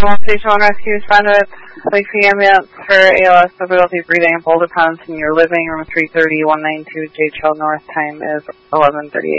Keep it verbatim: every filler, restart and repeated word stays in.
Station one Rescue responded with Lakeview ambulance for A L S difficulty breathing and boulder pounds in your living room three thirty, one ninety-two J Trail North. Time is eleven thirty-eight.